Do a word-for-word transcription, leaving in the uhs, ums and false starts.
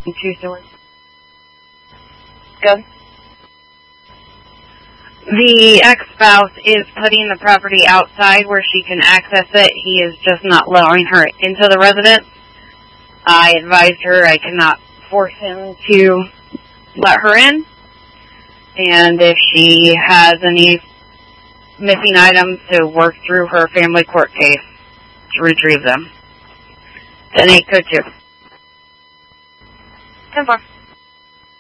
Two-story. Good. The ex-spouse is putting the property outside where she can access it. He is just not allowing her into the residence. I advised her I cannot force him to let her in. And if she has any missing items, to work through her family court case to retrieve them. ten eight, code two. ten four.